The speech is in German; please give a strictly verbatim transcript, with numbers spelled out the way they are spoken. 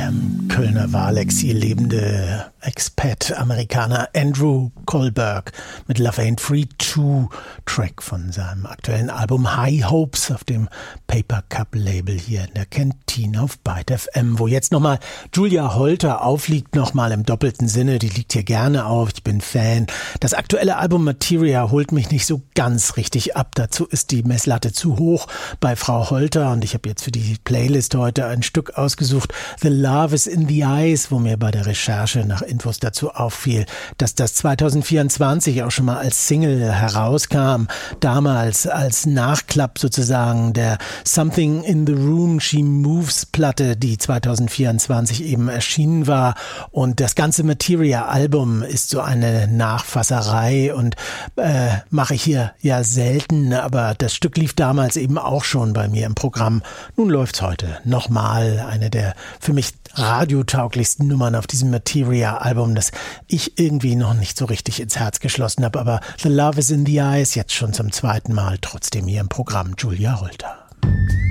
der im Kölner Wahlexil lebende Expat-Amerikaner Andrew Kohlberg mit Love Ain't Free zwei, Track von seinem aktuellen Album High Hopes auf dem Paper Cup Label hier in der Kantine auf Byte F M, wo jetzt nochmal Julia Holter aufliegt, nochmal im doppelten Sinne, die liegt hier gerne auf, ich bin Fan. Das aktuelle Album Materia holt mich nicht so ganz richtig ab, dazu ist die Messlatte zu hoch bei Frau Holter und ich habe jetzt für die Playlist heute ein Stück ausgesucht, The Love is in the Eyes, wo mir bei der Recherche nach Infos dazu auffiel, dass das zwanzig vierundzwanzig auch schon mal als Single herauskam, damals als Nachklapp sozusagen der Something in the Room She Moves Platte, die zwanzig vierundzwanzig eben erschienen war, und das ganze Materia-Album ist so eine Nachfasserei und äh, mache ich hier ja selten, aber das Stück lief damals eben auch schon bei mir im Programm. Nun läuft's heute nochmal, eine der für mich radiotauglichsten Nummern auf diesem Materia-Album, das ich irgendwie noch nicht so richtig ins Herz geschlossen habe, aber The Love is in the Eyes jetzt schon zum zweiten Mal trotzdem hier im Programm. Julia Holter.